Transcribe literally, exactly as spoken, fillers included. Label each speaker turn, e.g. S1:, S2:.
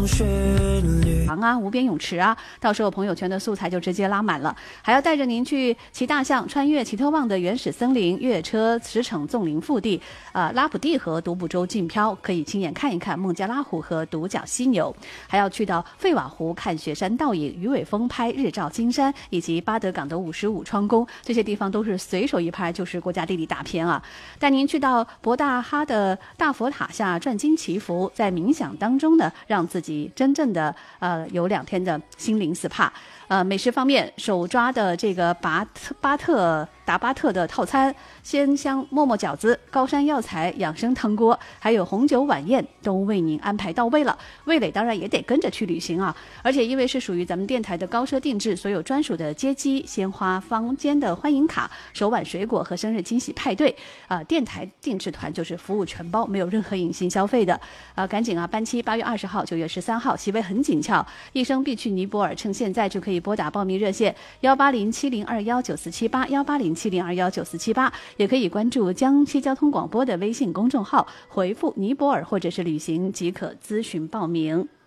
S1: 啊，无边泳池啊，到时候朋友圈的素材就直接拉满了。还要带着您去骑大象，穿越奇特旺的原始森林，越车驰骋纵林腹地，呃，拉普蒂河、独步洲竞漂，可以亲眼看一看孟加拉湖和独角犀牛。还要去到费瓦湖看雪山倒影，鱼尾峰拍日照金山，以及巴德港的五十五窗宫，这些地方都是随手一拍就是国家地理大片啊。带您去到博大哈的大佛塔下转经祈福，在冥想当中呢，让自己真正的呃有两天的心灵 S P A。呃，美食方面，手抓的这个巴特巴特达巴特的套餐，鲜香馍馍饺子、高山药材养生汤锅，还有红酒晚宴，都为您安排到位了。味蕾当然也得跟着去旅行啊！而且因为是属于咱们电台的高奢定制，所有专属的接机、鲜花、坊间的欢迎卡、手挽水果和生日惊喜派对啊、呃！电台定制团就是服务全包，没有任何隐形消费的啊、呃！赶紧啊，班期八月二十号、九月十三号，席位很紧俏，一生必去尼泊尔，趁现在就可以拨打报名热线幺八零七零二幺九四七八幺八零七零二幺九四七八，也可以关注江西交通广播的微信公众号，回复尼泊尔或者是旅行即可咨询报名。